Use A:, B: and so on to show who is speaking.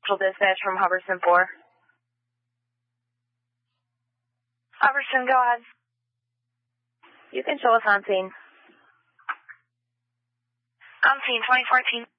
A: Dispatch from Hubbardson 4. Hubbardson, go ahead. You can show us on scene. On scene, 2014.